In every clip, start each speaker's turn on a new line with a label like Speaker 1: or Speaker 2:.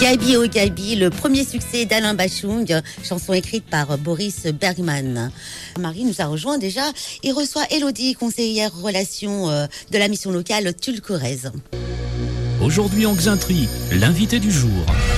Speaker 1: Gabi oh Gabi, le premier succès d'Alain Bachung, chanson écrite par Boris Bergman. Marie nous a rejoint déjà et reçoit Elodie, conseillère relations de la mission locale Tulle-Corrèze.
Speaker 2: Aujourd'hui en Xainterie, l'invité du jour.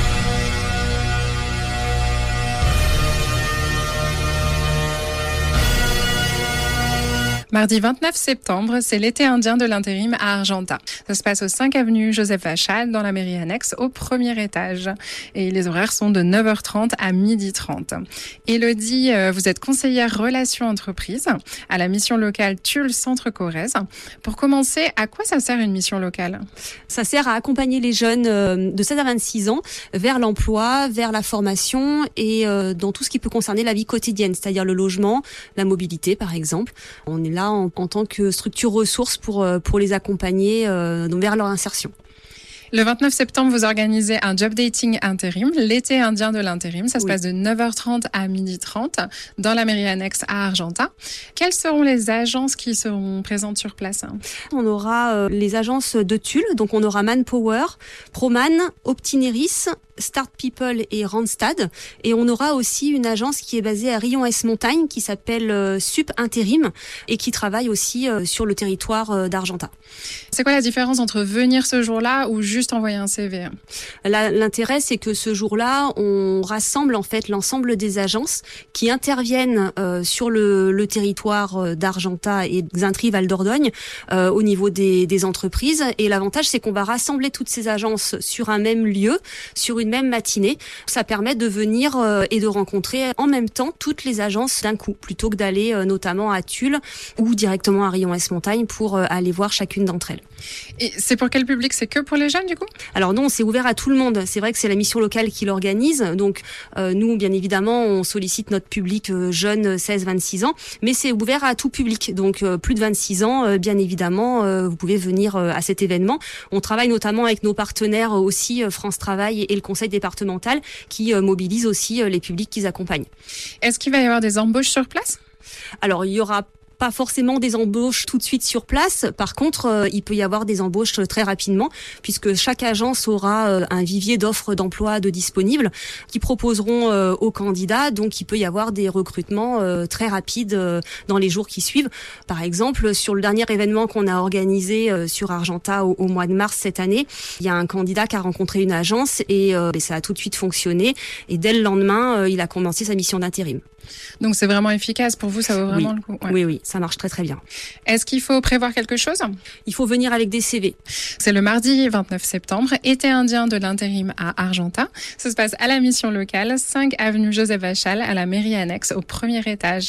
Speaker 3: Mardi 29 septembre, c'est l'été indien de l'intérim à Argentat. Ça se passe au 5 avenue Joseph Vachal, dans la mairie annexe, au premier étage. Et les horaires sont de 9h30 à 12h30. Elodie, vous êtes conseillère relations entreprises à la mission locale Tulle Centre-Corrèze. Pour commencer, à quoi ça sert une mission locale ?
Speaker 4: Ça sert à accompagner les jeunes de 16 à 26 ans vers l'emploi, vers la formation et dans tout ce qui peut concerner la vie quotidienne, c'est-à-dire le logement, la mobilité par exemple. On est là en tant que structure ressource pour les accompagner vers leur insertion.
Speaker 3: Le 29 septembre, vous organisez un job dating intérim, l'été indien de l'intérim. Ça se passe de 9h30 à 12h30 dans la mairie annexe à Argentat. Quelles seront les agences qui seront présentes sur place ?
Speaker 4: On aura les agences de Tulle, donc on aura Manpower, Proman, Optineris, Start People et Randstad. Et on aura aussi une agence qui est basée à Rion-S-Montagne qui s'appelle Sup Intérim et qui travaille aussi sur le territoire d'Argentat.
Speaker 3: C'est quoi la différence entre venir ce jour-là ou juste envoyer un CV ?
Speaker 4: L'intérêt, c'est que ce jour-là, on rassemble en fait l'ensemble des agences qui interviennent sur le territoire d'Argentat et Xainterie, Val d'Ordogne au niveau des entreprises. Et l'avantage, c'est qu'on va rassembler toutes ces agences sur un même lieu, sur une même matinée. Ça permet de venir et de rencontrer en même temps toutes les agences d'un coup, plutôt que d'aller notamment à Tulle ou directement à Rion-S-Montagne pour aller voir chacune d'entre elles.
Speaker 3: Et c'est pour quel public ? C'est que pour les jeunes du coup ?
Speaker 4: Alors non, c'est ouvert à tout le monde. C'est vrai que c'est la mission locale qui l'organise. Donc nous, bien évidemment, on sollicite notre public jeune 16-26 ans, mais c'est ouvert à tout public. Donc plus de 26 ans, bien évidemment, vous pouvez venir à cet événement. On travaille notamment avec nos partenaires aussi, France Travail et le Conseil départemental, qui mobilisent aussi les publics qu'ils accompagnent.
Speaker 3: Est-ce qu'il va y avoir des embauches sur place ?
Speaker 4: Alors il y aura pas forcément des embauches tout de suite sur place. Par contre, il peut y avoir des embauches très rapidement puisque chaque agence aura un vivier d'offres d'emploi de disponibles qui proposeront aux candidats. Donc, il peut y avoir des recrutements très rapides dans les jours qui suivent. Par exemple, sur le dernier événement qu'on a organisé sur Argentat au mois de mars cette année, il y a un candidat qui a rencontré une agence et ça a tout de suite fonctionné. Et dès le lendemain, il a commencé sa mission d'intérim.
Speaker 3: Donc, c'est vraiment efficace pour vous, ça vaut vraiment le coup.
Speaker 4: Ouais. Oui, ça marche très très bien.
Speaker 3: Est-ce qu'il faut prévoir quelque chose ?
Speaker 4: Il faut venir avec des CV.
Speaker 3: C'est le mardi 29 septembre, été indien de l'intérim à Argentat. Ça se passe à la mission locale, 5 avenue Joseph Vachal, à la mairie annexe, au premier étage.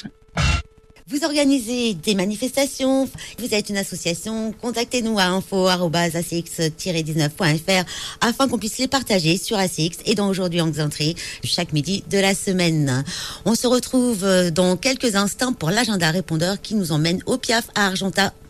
Speaker 1: Vous organisez des manifestations, vous êtes une association, contactez-nous à info@acx-19.fr afin qu'on puisse les partager sur ACX et dans Aujourd'hui en Xainterie chaque midi de la semaine. On se retrouve dans quelques instants pour l'agenda répondeur qui nous emmène au Piaf à Argentat.